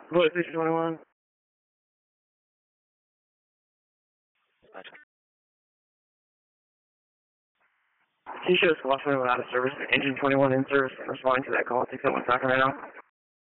Police Station 21. T-Show's Colossal out of service. Engine 21 in service. Responding to that call. Take that one talking right now.